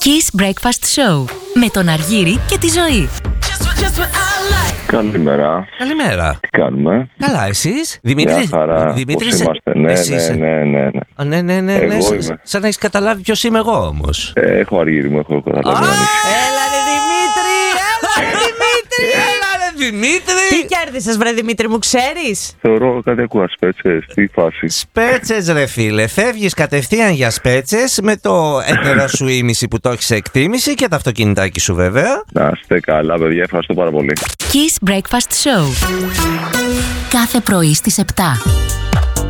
Kiss Breakfast Show με τον Αργύρη και τη Ζωή. Καλημέρα. Καλημέρα. Τι κάνουμε? Καλά, εσείς? Δημήτρη. Μια χαρά. Δημήτρης, πώς είμαστε? Ναι. Ναι. Εγώ είμαι. Σαν να έχεις καταλάβει ποιος είμαι εγώ όμως. Έχω Αργύρη μου, έχω καταλάβει. Έλα ρε Δημήτρη! Τι κέρδισες βρε Δημήτρη μου, ξέρεις? Θεωρώ κάτι ακούω σπέτσες, τι φάση. Σπέτσες ρε φίλε, φεύγεις κατευθείαν για σπέτσες με το έτερο σου ήμιση που το έχεις σε εκτίμηση και το αυτοκινητάκι σου βέβαια. Να είστε καλά παιδιά, ευχαριστώ πάρα πολύ. Kiss Breakfast Show κάθε πρωί στις 7.